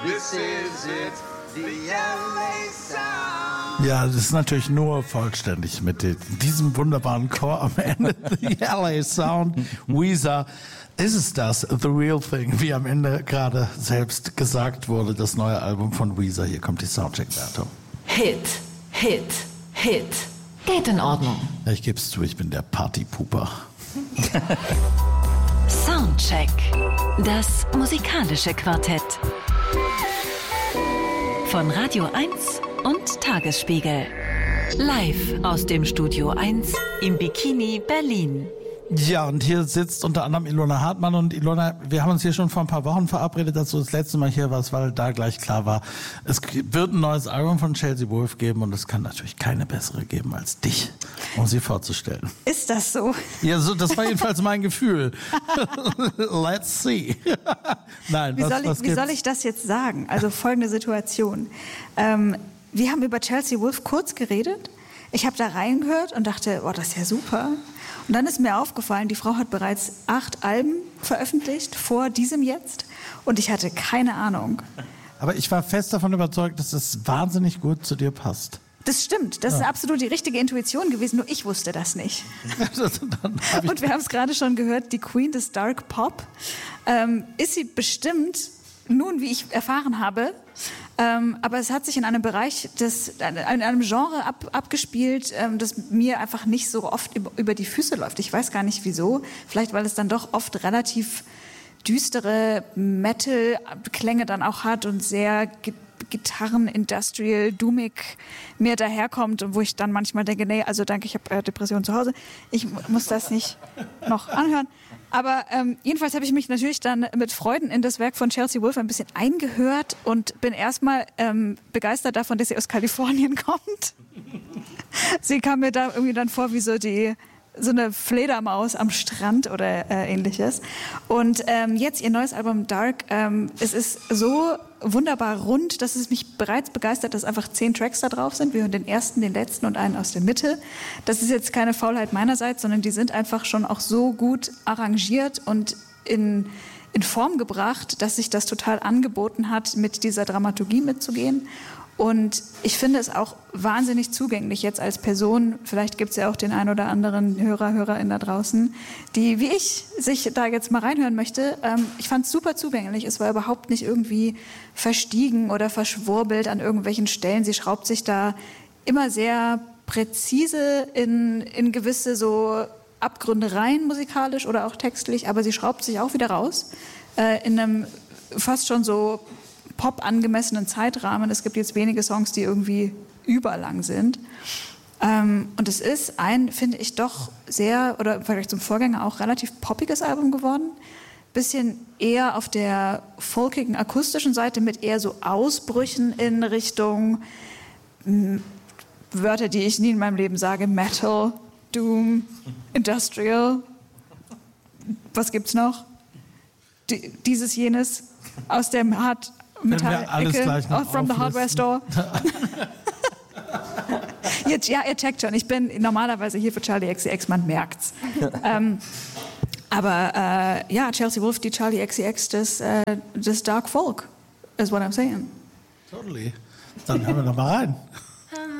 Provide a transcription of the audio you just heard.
This is it, the LA Sound. Ja, das ist natürlich nur vollständig mit diesem wunderbaren Chor am Ende. The LA Sound, Weezer. Ist es das, The Real Thing, wie am Ende gerade selbst gesagt wurde, das neue Album von Weezer. Hier kommt die Soundcheck-Wertung. Hit, Hit, Hit. Geht in Ordnung. Ja, ich geb's zu, ich bin der Partypooper. Soundcheck. Das musikalische Quartett. Von Radio 1 und Tagesspiegel. Live aus dem Studio 1 im Bikini Berlin. Ja, und hier sitzt unter anderem Ilona Hartmann. Und Ilona, wir haben uns hier schon vor ein paar Wochen verabredet, dass du das letzte Mal hier warst, weil da gleich klar war, es wird ein neues Album von Chelsea Wolfe geben und es kann natürlich keine bessere geben als dich, um sie vorzustellen. Ist das so? Ja, so, das war jedenfalls mein Gefühl. Let's see. Nein, wie soll ich das jetzt sagen? Also folgende Situation. Wir haben über Chelsea Wolfe kurz geredet. Ich habe da reingehört und dachte, oh, das ist ja super. Und dann ist mir aufgefallen, die Frau hat bereits 8 Alben veröffentlicht vor diesem jetzt und ich hatte keine Ahnung. Aber ich war fest davon überzeugt, dass es wahnsinnig gut zu dir passt. Das stimmt, das ist absolut die richtige Intuition gewesen, nur ich wusste das nicht. Und wir haben es gerade schon gehört, die Queen des Dark Pop. Ist sie bestimmt, nun wie ich erfahren habe, aber es hat sich in einem Bereich, in einem Genre abgespielt, das mir einfach nicht so oft über die Füße läuft. Ich weiß gar nicht wieso. Vielleicht, weil es dann doch oft relativ düstere Metal-Klänge dann auch hat und sehr Gitarren, Industrial, Doomig mir daherkommt und wo ich dann manchmal denke, nee, also danke, ich habe Depressionen zu Hause. Ich muss das nicht noch anhören. Aber jedenfalls habe ich mich natürlich dann mit Freuden in das Werk von Chelsea Wolfe ein bisschen eingehört und bin erstmal begeistert davon, dass sie aus Kalifornien kommt. Sie kam mir da irgendwie dann vor wie so eine Fledermaus am Strand oder ähnliches. Und jetzt ihr neues Album Dark, es ist so wunderbar rund, dass es mich bereits begeistert, dass einfach 10 Tracks da drauf sind. Wir hören den ersten, den letzten und einen aus der Mitte. Das ist jetzt keine Faulheit meinerseits, sondern die sind einfach schon auch so gut arrangiert und in Form gebracht, dass sich das total angeboten hat, mit dieser Dramaturgie mitzugehen. Und ich finde es auch wahnsinnig zugänglich jetzt als Person. Vielleicht gibt es ja auch den einen oder anderen Hörerin da draußen, die, wie ich, sich da jetzt mal reinhören möchte. Ich fand es super zugänglich. Es war überhaupt nicht irgendwie verstiegen oder verschwurbelt an irgendwelchen Stellen. Sie schraubt sich da immer sehr präzise in gewisse so Abgründe rein, musikalisch oder auch textlich. Aber sie schraubt sich auch wieder raus in einem fast schon so Pop-angemessenen Zeitrahmen. Es gibt jetzt wenige Songs, die irgendwie überlang sind. Und es ist finde ich, doch sehr, oder im Vergleich zum Vorgänger auch relativ poppiges Album geworden. Bisschen eher auf der folkigen, akustischen Seite mit eher so Ausbrüchen in Richtung Wörter, die ich nie in meinem Leben sage. Metal, Doom, Industrial. Was gibt's noch? Dieses, jenes aus dem Metall-Ecke, from the Hardware Store. Ihr checkt schon, ich bin normalerweise hier für Charli XCX, man merkt's. Aber Chelsea Wolfe, die Charli XCX des Dark Folk, is what I'm saying. Totally. Dann hören wir noch mal rein.